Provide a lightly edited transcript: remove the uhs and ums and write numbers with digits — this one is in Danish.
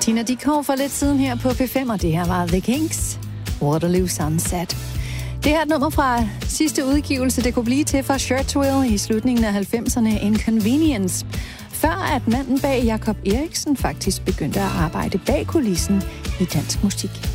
Tina Dickow for lidt siden her på P5, og det her var The Kinks, Waterloo Sunset. Det her er et nummer fra sidste udgivelse, det kunne blive til for Shirtsville i slutningen af 90'erne, Inconvenience. Før at manden bag Jakob Eriksen faktisk begyndte at arbejde bag kulissen i dansk musik.